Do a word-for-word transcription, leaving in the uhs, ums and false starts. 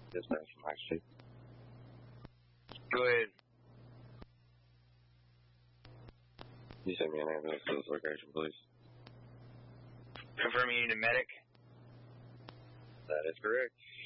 Dispatch from High Street. Go ahead. You send me an ambulance to this location, please. Confirm you need a medic? That is correct.